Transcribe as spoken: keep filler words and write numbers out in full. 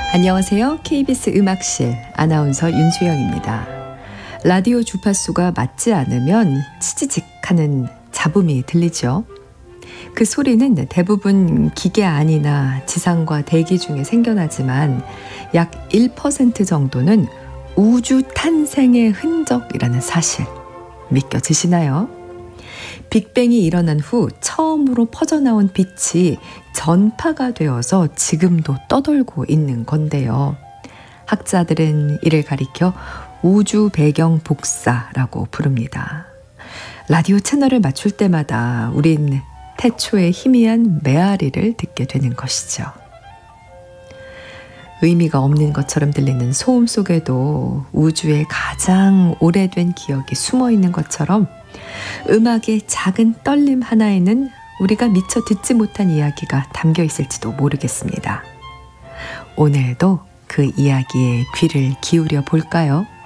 안녕하세요. 케이비에스 음악실 아나운서 윤수영입니다. 라디오 주파수가 맞지 않으면 치지직 하는 잡음이 들리죠. 그 소리는 대부분 기계 안이나 지상과 대기 중에 생겨나지만 약 일 퍼센트 정도는 우주 탄생의 흔적이라는 사실 믿겨지시나요? 빅뱅이 일어난 후 처음으로 퍼져나온 빛이 전파가 되어서 지금도 떠돌고 있는 건데요. 학자들은 이를 가리켜 우주 배경 복사라고 부릅니다. 라디오 채널을 맞출 때마다 우린 태초의 희미한 메아리를 듣게 되는 것이죠. 의미가 없는 것처럼 들리는 소음 속에도 우주의 가장 오래된 기억이 숨어 있는 것처럼 음악의 작은 떨림 하나에는 우리가 미처 듣지 못한 이야기가 담겨 있을지도 모르겠습니다. 오늘도 그 이야기에 귀를 기울여 볼까요?